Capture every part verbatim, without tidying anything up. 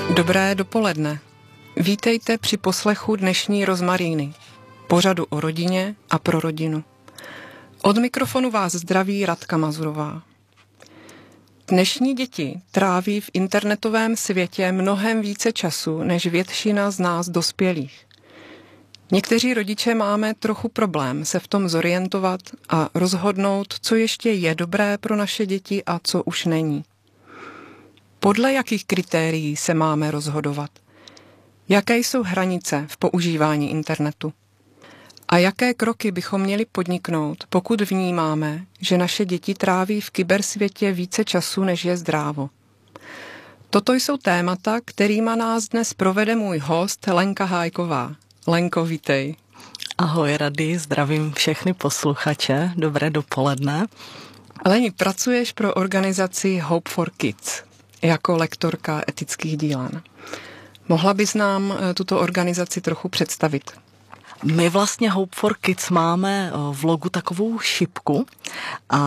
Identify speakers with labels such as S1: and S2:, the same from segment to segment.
S1: Dobré dopoledne. Vítejte při poslechu dnešní Rozmaríny, pořadu o rodině a pro rodinu. Od mikrofonu vás zdraví Radka Mazurová. Dnešní děti tráví v internetovém světě mnohem více času než většina z nás dospělých. Někteří rodiče máme trochu problém se v tom zorientovat a rozhodnout, co ještě je dobré pro naše děti a co už není. Podle jakých kritérií se máme rozhodovat? Jaké jsou hranice v používání internetu? A jaké kroky bychom měli podniknout, pokud vnímáme, že naše děti tráví v kybersvětě více času, než je zdrávo? Toto jsou témata, kterýma nás dnes provede můj host Lenka Hájková. Lenko, vítej.
S2: Ahoj Rady, zdravím všechny posluchače, dobré dopoledne.
S1: Leni, pracuješ pro organizaci Hope for Kids jako lektorka etických dílen. Mohla bys nám tuto organizaci trochu představit?
S2: My vlastně Hope for Kids máme v logu takovou šipku a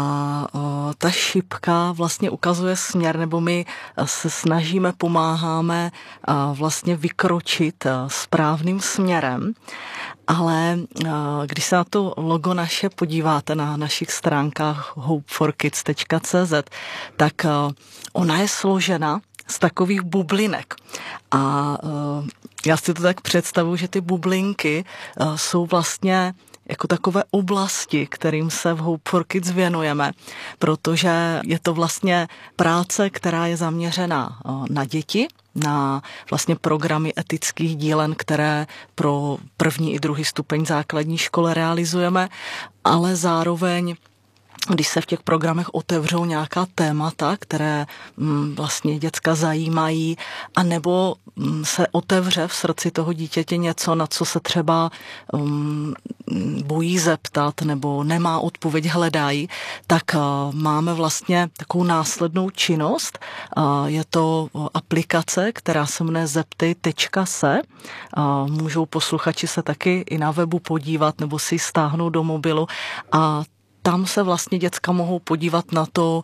S2: ta šipka vlastně ukazuje směr, nebo my se snažíme, pomáháme vlastně vykročit správným směrem, ale když se na to logo naše podíváte na našich stránkách hope for kids tečka cé zet, tak ona je složena z takových bublinek. A uh, já si to tak představuji, že ty bublinky uh, jsou vlastně jako takové oblasti, kterým se v Hope for Kids věnujeme, protože je to vlastně práce, která je zaměřena uh, na děti, na vlastně programy etických dílen, které pro první i druhý stupeň základní školy realizujeme, ale zároveň když se v těch programech otevřou nějaká témata, které mm, vlastně děcka zajímají, anebo mm, se otevře v srdci toho dítěte něco, na co se třeba um, bojí zeptat nebo nemá odpověď, hledají, tak uh, máme vlastně takovou následnou činnost. Uh, je to uh, aplikace, která se jmenuje zeptej tečka se. Uh, můžou posluchači se taky i na webu podívat nebo si ji stáhnout do mobilu a tam se vlastně děcka mohou podívat na to,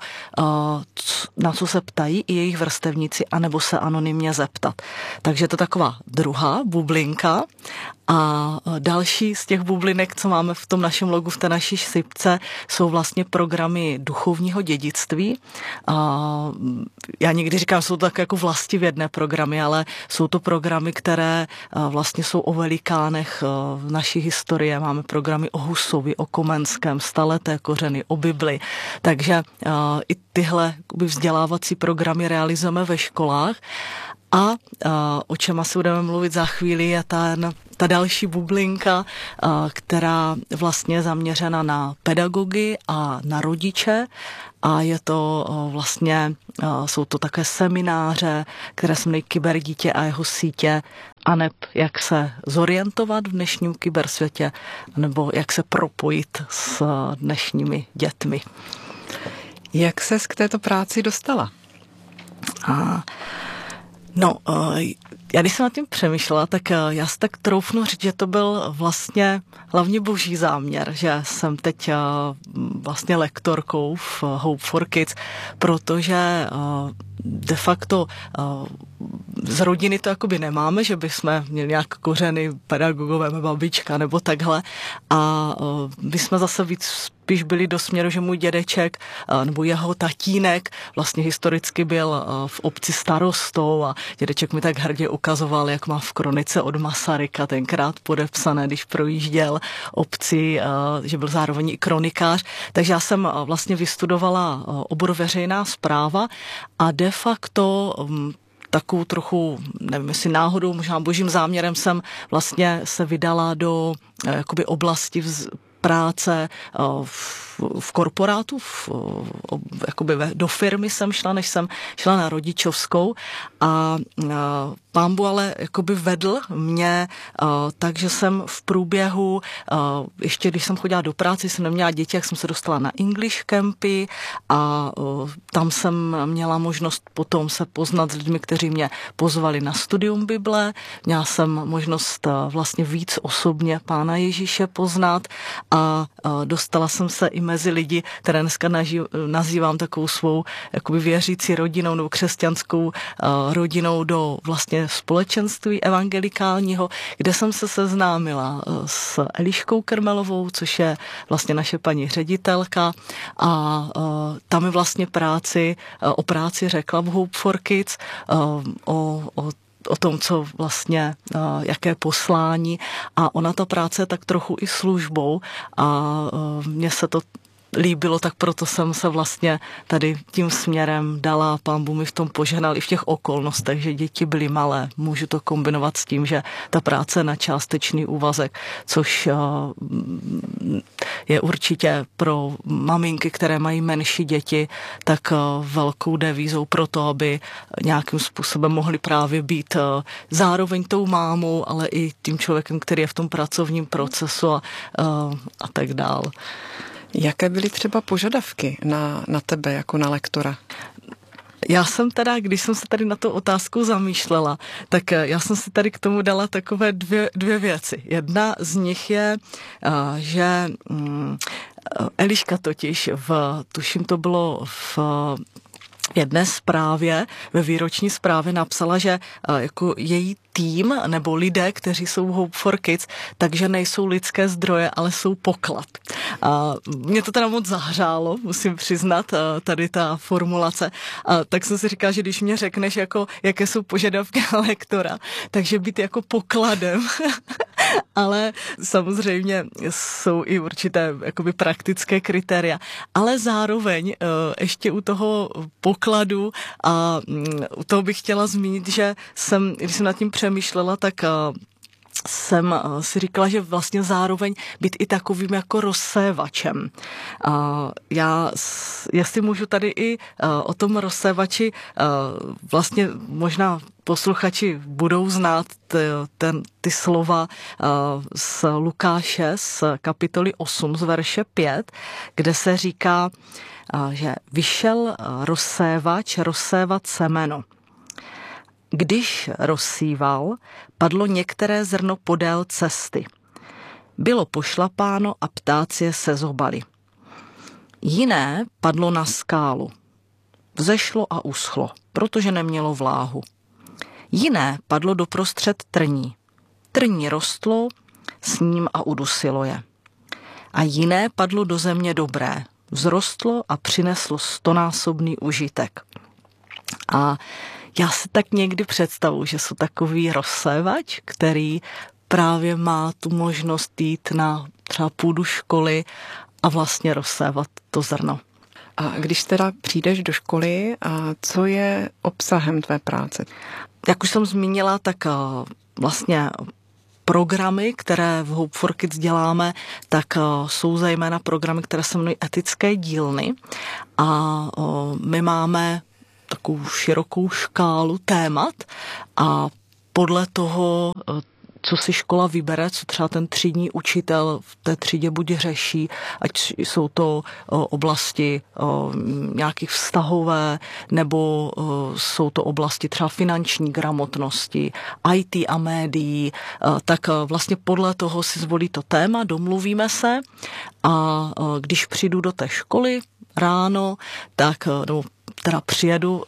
S2: na co se ptají i jejich vrstevníci, anebo se anonymně zeptat. Takže to je taková druhá bublinka. A další z těch bublinek, co máme v tom našem logu, v té naší šipce, jsou vlastně programy duchovního dědictví. A já někdy říkám, jsou to tak jako vlastivědné programy, ale jsou to programy, které vlastně jsou o velikánech naší historie. Máme programy o Husovi, o Komenském, Staleté kořeny, o Bibli. Takže i tyhle vzdělávací programy realizujeme ve školách. A, a o čem asi budeme mluvit za chvíli, je ten, ta další bublinka, a, která vlastně je zaměřena na pedagogy a na rodiče a je to a, vlastně, a, jsou to také semináře, které se jmenují Kyberdítě a jeho sítě, aneb jak se zorientovat v dnešním kybersvětě, nebo jak se propojit s dnešními dětmi.
S1: Jak ses k této práci dostala?
S2: A No, já když jsem nad tím přemýšlela, tak já si tak troufnu říct, že to byl vlastně hlavně boží záměr, že jsem teď vlastně lektorkou v Hope for Kids, protože de facto z rodiny to jakoby nemáme, že bychom měli nějak kořeny pedagogové, babička nebo takhle a my jsme zase víc spíš byli do směru, že můj dědeček nebo jeho tatínek vlastně historicky byl v obci starostou a dědeček mi tak hrdě ukazoval, jak má v kronice od Masaryka tenkrát podepsané, když projížděl obci, že byl zároveň i kronikář. Takže já jsem vlastně vystudovala obor veřejná správa a de facto takovou trochu, nevím, jestli náhodou, možná božím záměrem jsem vlastně se vydala do jakoby oblasti vz, práce v, v korporátu, v, jakoby do firmy jsem šla, než jsem šla na rodičovskou a Pán Bůh ale jakoby vedl mě, uh, takže jsem v průběhu, uh, ještě když jsem chodila do práce, jsem neměla děti, jak jsem se dostala na English campy a uh, tam jsem měla možnost potom se poznat s lidmi, kteří mě pozvali na studium Bible. Měla jsem možnost uh, vlastně víc osobně Pána Ježíše poznat a a dostala jsem se i mezi lidi, které dneska nazývám takovou svou jakoby věřící rodinou nebo křesťanskou rodinou do vlastně společenství evangelikálního, kde jsem se seznámila s Eliškou Krmelovou, což je vlastně naše paní ředitelka, a tam mi vlastně práci, o práci řekla v Hope for Kids, o, o o tom, co vlastně, jaké poslání, a ona ta práce je tak trochu i službou a mně se to líbilo, tak proto jsem se vlastně tady tím směrem dala. Pán Bůh mi v tom požehnal i v těch okolnostech, že děti byly malé. Můžu to kombinovat s tím, že ta práce na částečný úvazek, což je určitě pro maminky, které mají menší děti, tak velkou devízou pro to, aby nějakým způsobem mohli právě být zároveň tou mámou, ale i tím člověkem, který je v tom pracovním procesu a, a tak dál.
S1: Jaké byly třeba požadavky na, na tebe jako na lektora?
S2: Já jsem teda, když jsem se tady na tu otázku zamýšlela, tak já jsem si tady k tomu dala takové dvě, dvě věci. Jedna z nich je, že Eliška totiž, v, tuším to bylo v jedné zprávě, ve výroční zprávě napsala, že jako její tým nebo lidé, kteří jsou v Hope for Kids, takže nejsou lidské zdroje, ale jsou poklad. A mě to teda moc zahřálo, musím přiznat, tady ta formulace. A tak jsem si říkala, že když mě řekneš, jako, jaké jsou požadavky na lektora, takže být jako pokladem. Ale samozřejmě jsou i určité jakoby praktické kritéria. Ale zároveň ještě u toho pokladu a u toho bych chtěla zmínit, že jsem, když jsem nad tím přemýšlela, tak jsem si říkala, že vlastně zároveň být i takovým jako rozsévačem. Já, jestli můžu tady i o tom rozsévači, vlastně možná posluchači budou znát ten, ty slova z Lukáše z kapitoly osm z verše pět, kde se říká, že vyšel rozsévač rozsévat semeno. Když rozsíval, padlo některé zrno podél cesty. Bylo pošlapáno a ptáci je sezobali. Jiné padlo na skálu. Vzešlo a uschlo, protože nemělo vláhu. Jiné padlo doprostřed trní. Trní rostlo s ním a udusilo je. A jiné padlo do země dobré. Vzrostlo a přineslo stonásobný užitek. A já si tak někdy představuji, že jsou takový rozsévač, který právě má tu možnost jít na třeba půdu školy a vlastně rozsévat to zrno.
S1: A když teda přijdeš do školy, a co je obsahem tvé práce?
S2: Jak už jsem zmínila, tak vlastně programy, které v Hope for Kids děláme, tak jsou zejména programy, které se jmenují etické dílny. A my máme takovou širokou škálu témat a podle toho, co si škola vybere, co třeba ten třídní učitel v té třídě buď řeší, ať jsou to oblasti nějakých vztahové, nebo jsou to oblasti třeba finanční gramotnosti, í té a médií, tak vlastně podle toho si zvolí to téma, domluvíme se a když přijdu do té školy ráno, tak no, teda přijedu,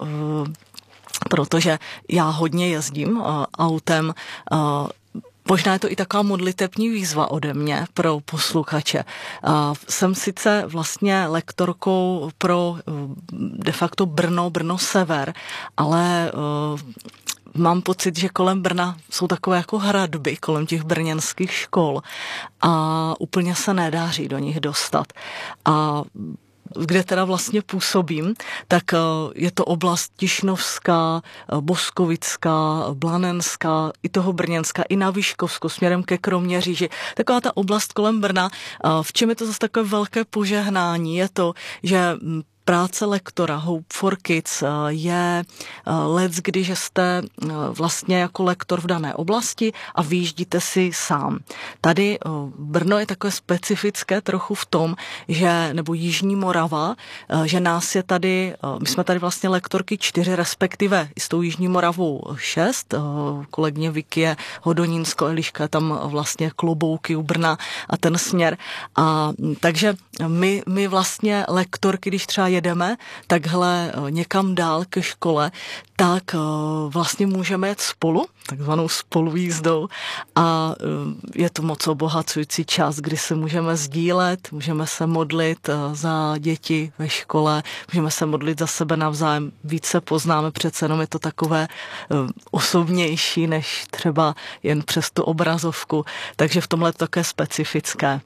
S2: protože já hodně jezdím autem. Možná je to i taková modlitební výzva ode mě pro posluchače. Jsem sice vlastně lektorkou pro de facto Brno, Brno Sever, ale mám pocit, že kolem Brna jsou takové jako hradby kolem těch brněnských škol a úplně se nedáří do nich dostat. A kde teda vlastně působím, tak je to oblast Tišnovská, Boskovická, Blanenská, i toho Brněnská, i na Vyškovsku, směrem ke Kroměříži. Taková ta oblast kolem Brna. V čem je to zase takové velké požehnání? Je to, že práce lektora Hope for Kids je let, když jste vlastně jako lektor v dané oblasti a vyjíždíte si sám. Tady Brno je takové specifické trochu v tom, že, nebo Jižní Morava, že nás je tady, my jsme tady vlastně lektorky čtyři, respektive s tou Jižní Moravou šest, kolegyně Vicky je Hodonínsko, Eliška je tam vlastně Klobouky u Brna a ten směr. A takže my, my vlastně lektorky, když třeba jedeme takhle někam dál ke škole, tak vlastně můžeme jet spolu, takzvanou spolujízdou a je to moc obohacující čas, kdy se můžeme sdílet, můžeme se modlit za děti ve škole, můžeme se modlit za sebe navzájem, více poznáme, přece jenom je to takové osobnější, než třeba jen přes tu obrazovku, takže v tomhle je to také specifické.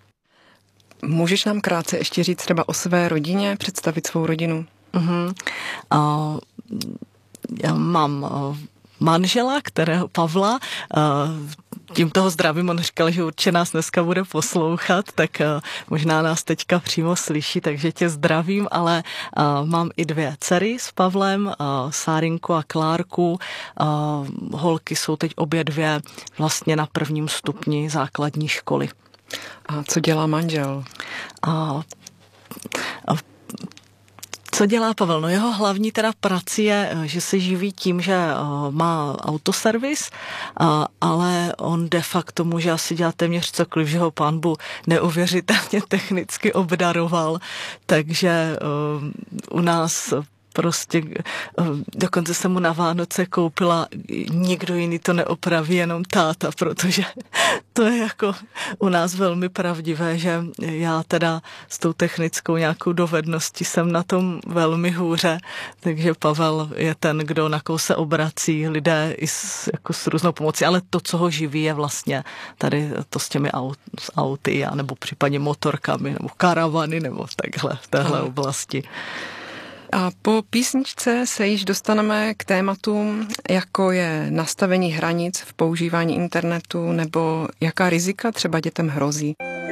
S1: Můžeš nám krátce ještě říct třeba o své rodině, představit svou rodinu?
S2: Uh-huh. Uh, já mám uh, manžela, kterého Pavla, uh, tím toho zdravím, on říkal, že určitě nás dneska bude poslouchat, tak uh, možná nás teďka přímo slyší, takže tě zdravím, ale uh, mám i dvě dcery s Pavlem, uh, Sárinku a Klárku. Uh, holky jsou teď obě dvě vlastně na prvním stupni základní školy.
S1: A co dělá manžel?
S2: A, a co dělá Pavel? No jeho hlavní teda prací je, že se živí tím, že má autoservis, ale on de facto může asi dělat téměř cokoliv, že ho pán Bůh neuvěřitelně technicky obdaroval, takže u nás prostě dokonce jsem mu na Vánoce koupila, nikdo jiný to neopraví, jenom táta, protože to je jako u nás velmi pravdivé, že já teda s tou technickou nějakou dovedností jsem na tom velmi hůře, takže Pavel je ten, kdo na koho se obrací lidé i s, jako s různou pomocí, ale to, co ho živí, je vlastně tady to s těmi aut, s auty, nebo případně motorkami, nebo karavany, nebo takhle v téhle Aha. oblasti.
S1: A po písničce se již dostaneme k tématům, jako je nastavení hranic v používání internetu nebo jaká rizika třeba dětem hrozí.